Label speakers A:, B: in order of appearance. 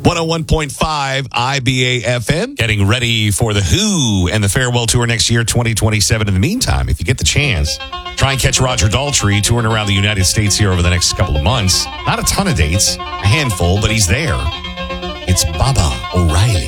A: 101.5 IBA FM. Getting ready for the Who and the farewell tour next year, 2027. In the meantime, if you get the chance, try and catch Roger Daltrey touring around the United States here over the next couple of months. Not a ton of dates, a handful, but he's there. It's Baba O'Reilly.